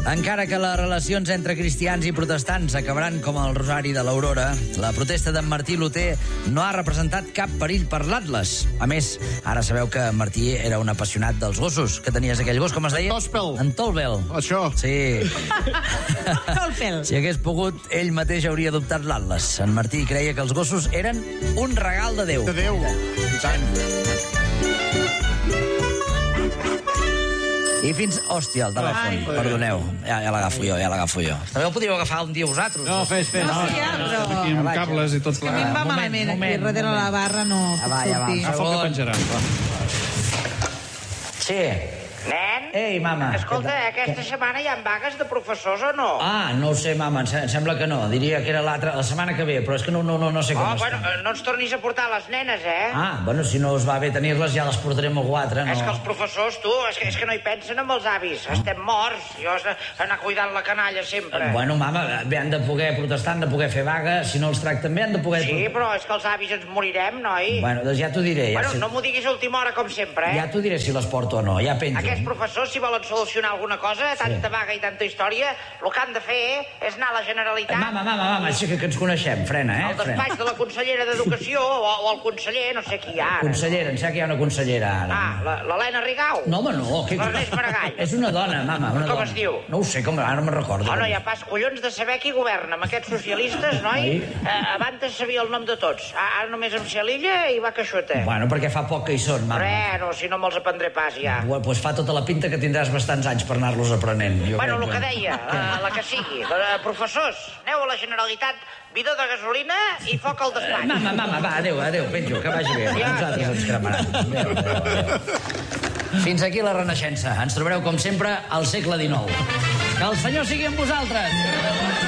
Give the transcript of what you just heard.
Encara que les relacions entre cristians i protestants acabaran com el rosari de l'Aurora, la protesta d'en Martí Luter no ha representat cap perill per l'Atles. A més, ara sabeu que en Martí era un apassionat dels gossos. Que tenies aquell gos, com es deia? Tospel. En Tolbel. Això. Sí. Tolbel. Si hagués pogut, ell mateix hauria adoptat l'Atles. En Martí creia que els gossos eren un regal de Déu. De Déu. I tant. I fins... Hòstia, el telèfon. Perdoneu. Ja l'agafo jo. També el podríeu agafar un dia vosaltres. No, fes. No, sí, ja, però... Aquí amb cables i tot A mi em va malament aquí, darrere la barra no puc sortir. A foc que penjaran, va. Sí. Nen? Ei, mama. Escolta, aquesta setmana hi ha vagues de professors o no? Ah, no ho sé, mama, em sembla que no. Diria que era la setmana que ve, però és que no sé com bueno, no ens tornis a portar les nenes, eh? Ah, bueno, si no us va bé tenir-les, ja les portarem a algú altre, no? És que els professors, tu, és que no hi pensen amb els avis. Estem morts. Jo has d'anar cuidant la canalla sempre. Bueno, mama, bé, han de poder protestar, han de poder fer vaga. Si no els tracten bé, han de poder... Sí, però és que els avis ens morirem, noi. Bueno, doncs ja t'ho diré. Bueno, no m'ho diguis a última hora, com sempre, eh? Ja t'ho diré si les porto o no, ja penjo. Aquests professors, si volen solucionar alguna cosa, tanta vaga i tanta història, el que han de fer és anar a la Generalitat... Mama, sí que ens coneixem, frena, eh? Al despatx de la consellera d'Educació o el conseller, no sé qui hi ha ara. Consellera, em sembla que hi ha una consellera ara. Ah, l'Helena Rigau? No, home, no. L'Ernest Maragall? És una dona, mama, una dona. Com es diu? No ho sé, ara no me'n recordo. Oh, no hi ha pas collons de saber qui governa amb aquests socialistes, noi? Abans sabia el nom de tots. Ara només em sé l'illa i va queixota. Bueno, perquè fa poc que hi són, mama. Bueno, si no me'ls aprendré pas, ja. Bueno, doncs fa tota la pinta que tindràs bastants anys per anar-los aprenent. Bueno, el que deia, la que sigui. Professors, aneu a la Generalitat, bidó de gasolina i foc al despatx. Mama, va, adéu, penjo, que vagi bé. Nosaltres ens cremaran. Adéu. Fins aquí la Renaixença. Ens trobareu, com sempre, al segle XIX. Que el Senyor sigui amb vosaltres.